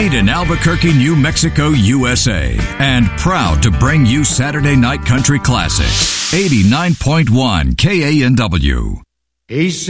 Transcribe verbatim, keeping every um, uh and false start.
Made in Albuquerque, New Mexico, U S A. And proud to bring you Saturday Night Country Classics. eighty-nine point one K A N W. He